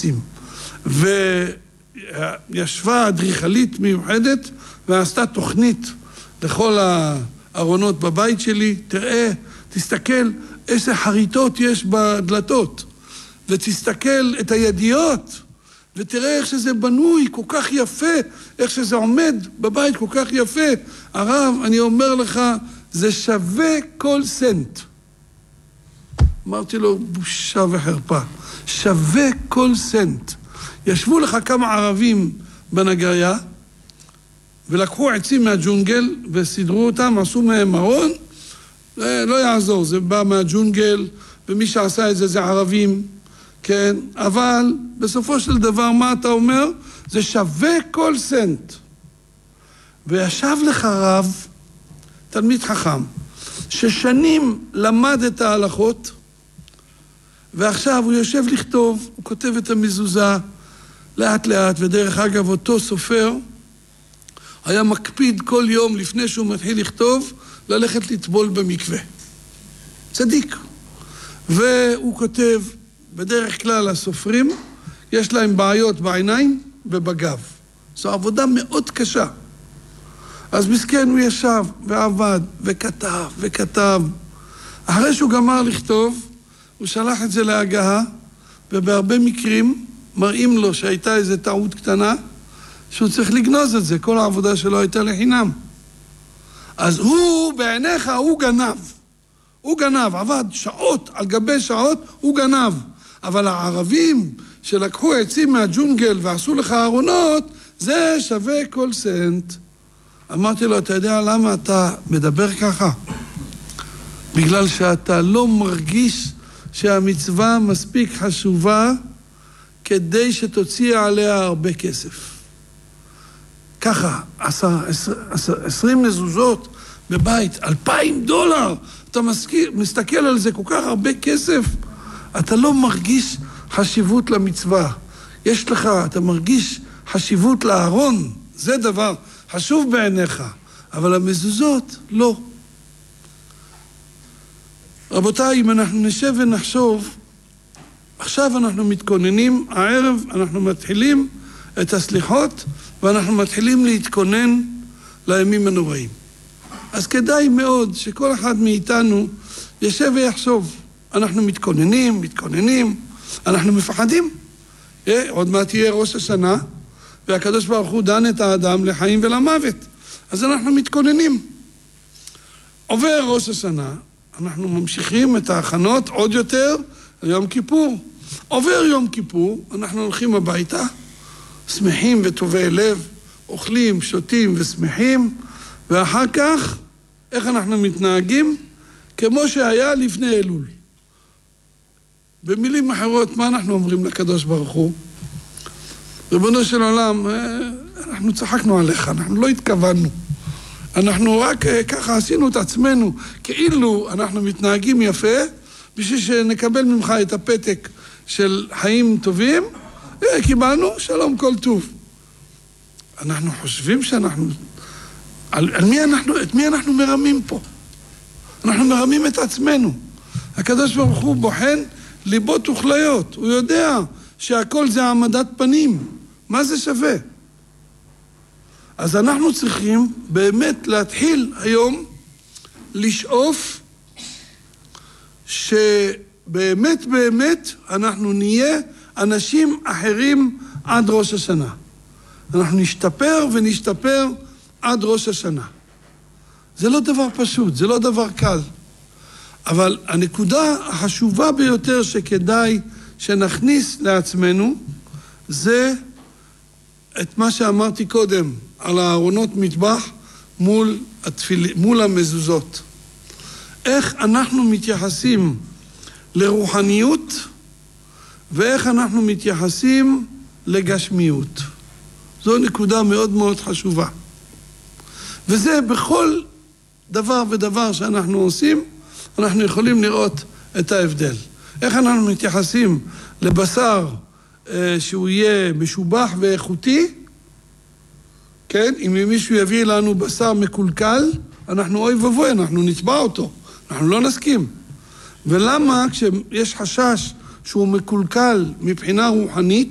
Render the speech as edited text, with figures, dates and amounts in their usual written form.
עצים. וישבה אדריכלית מיוחדת ועשתה תוכנית לכל הארונות בבית שלי. תראה, תסתכל איזה חריטות יש בדלתות, ותסתכל את הידיות, ותראה איך שזה בנוי כל כך יפה, איך שזה עומד בבית כל כך יפה. הרב, אני אומר לך, זה שווה כל סנט. אמרתי לו, בושה וחרפה, שווה כל סנט. ישבו לך כמה ערבים בנגריה, ולקחו עצים מהג'ונגל, וסידרו אותם, עשו מהם ארון, לא יעזור, זה בא מהג'ונגל, ומי שעשה את זה זה ערבים, כן? אבל בסופו של דבר, מה אתה אומר? זה שווה כל סנט. וישב לך רב, תלמיד חכם, ששנים למד את ההלכות, ועכשיו הוא יושב לכתוב, הוא כותב את המזוזה לאט לאט, ודרך אגב אותו סופר היה מקפיד כל יום לפני שהוא מתחיל לכתוב, ללכת לטבול במקווה. צדיק. והוא כותב, בדרך כלל הסופרים, יש להם בעיות בעיניים ובגב. זו עבודה מאוד קשה. אז מסכן הוא ישב ועבד וכתב וכתב. אחרי שהוא גמר לכתוב, הוא שלח את זה להגהה, ובהרבה מקרים מראים לו שהייתה איזו טעות קטנה, שהוא צריך לגנוז את זה, כל העבודה שלו הייתה לחינם. אז הוא, בעיניך, הוא גנב. הוא גנב, עבד שעות על גבי שעות, הוא גנב. אבל הערבים שלקחו עצים מהג'ונגל ועשו לך ארונות, זה שווה כל סנט. אמרתי לו, אתה יודע למה אתה מדבר ככה? בגלל שאתה לא מרגיש שהמצווה מספיק חשובה כדי שתוציא עליה הרבה כסף. ככה, 20 מזוזות בבית, $2,000. אתה מסתכל על זה כל כך הרבה כסף, אתה לא מרגיש חשיבות למצווה. יש לך, אתה מרגיש חשיבות לארון, זה דבר חשוב בעיניך, אבל המזוזות לא. רבותיי, אם אנחנו נשב ונחשוב, עכשיו אנחנו מתכוננים, הערב אנחנו מתחילים את הסליחות, ואנחנו מתחילים להתכונן לימים הנוראים. אז כדאי מאוד שכל אחד מאיתנו ישב ויחשוב. אנחנו מתכוננים, אנחנו מפחדים. עוד מעט תהיה ראש השנה, והקדוש ברוך הוא דן את האדם לחיים ולמוות. אז אנחנו מתכוננים. עובר ראש השנה, אנחנו ממשיכים את ההכנות עוד יותר ליום כיפור. עובר יום כיפור, אנחנו הולכים הביתה, שמחים וטובי לב, אוכלים, שותים ושמחים, ואחר כך, איך אנחנו מתנהגים? כמו שהיה לפני אלול. במילים אחרות, מה אנחנו אומרים לקדוש ברוך הוא? ריבונו של עולם, אנחנו צחקנו עליך, אנחנו לא התכוונו. אנחנו רק ככה עשינו את עצמנו, כאילו אנחנו מתנהגים יפה, בשביל שנקבל ממך את הפתק של חיים טובים, קיבלנו שלום כל טוב. אנחנו חושבים שאנחנו, את מי אנחנו מרמים פה? אנחנו מרמים את עצמנו. הקדוש ברוך הוא בוחן ליבות וכליות. הוא יודע שהכל זה העמדת פנים. מה זה שווה? אז אנחנו צריכים באמת להתחיל היום לשאוף שבאמת באמת אנחנו נהיה אנשים אחרים עד ראש השנה. אנחנו נשתפר ונשתפר עד ראש השנה. זה לא דבר פשוט, זה לא דבר קל. אבל הנקודה החשובה ביותר שכדאי שנכניס לעצמנו, זה את מה שאמרתי קודם, על הארונות מטבח מול המזוזות. איך אנחנו מתייחסים לרוחניות, ואיך אנחנו מתייחסים לגשמיות. זו נקודה מאוד מאוד חשובה. וזה בכל דבר ודבר שאנחנו עושים, אנחנו יכולים לראות את ההבדל. איך אנחנו מתייחסים לבשר שהוא יהיה משובח ואיכותי, כן? אם מישהו יביא לנו בשר מקולקל, אנחנו אוי ובוי, אנחנו נצבע אותו, אנחנו לא נסכים. ולמה כשיש חשש שהוא מקולקל מבחינה רוחנית,